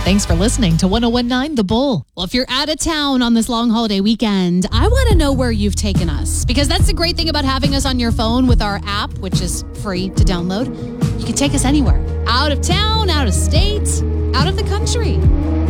Thanks for listening to 1019 The Bull. Well, if you're out of town on this long holiday weekend, I want to know where you've taken us, because that's the great thing about having us on your phone with our app, which is free to download. You can take us anywhere. Out of town, out of state, out of the country.